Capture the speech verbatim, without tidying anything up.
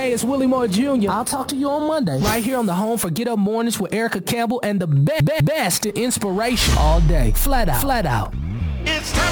Hey, it's Willie Moore Junior I'll talk to you on Monday. Right here on the home for Get Up Mornings with Erica Campbell and the be- be- best in inspiration all day. Flat out. Flat out. It's time.